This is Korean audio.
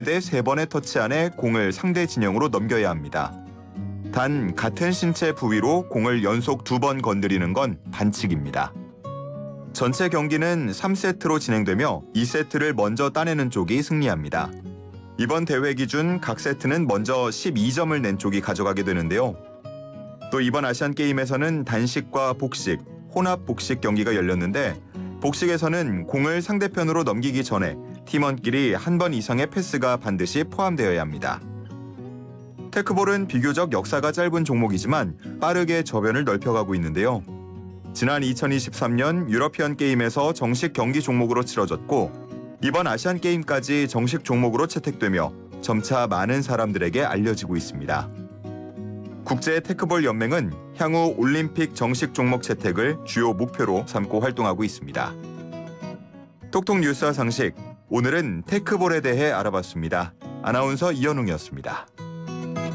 때 3번의 터치 안에 공을 상대 진영으로 넘겨야 합니다. 단 같은 신체 부위로 공을 연속 2번 건드리는 건 반칙입니다. 전체 경기는 3세트로 진행되며 2세트를 먼저 따내는 쪽이 승리합니다. 이번 대회 기준 각 세트는 먼저 12점을 낸 쪽이 가져가게 되는데요. 또 이번 아시안게임에서는 단식과 복식, 혼합 복식 경기가 열렸는데 복식에서는 공을 상대편으로 넘기기 전에 팀원끼리 한 번 이상의 패스가 반드시 포함되어야 합니다. 테크볼은 비교적 역사가 짧은 종목이지만 빠르게 저변을 넓혀가고 있는데요. 지난 2023년 유러피언 게임에서 정식 경기 종목으로 치러졌고 이번 아시안 게임까지 정식 종목으로 채택되며 점차 많은 사람들에게 알려지고 있습니다. 국제 테크볼 연맹은 향후 올림픽 정식 종목 채택을 주요 목표로 삼고 활동하고 있습니다. 톡톡 뉴스와 상식, 오늘은 테크볼에 대해 알아봤습니다. 아나운서 이현웅이었습니다.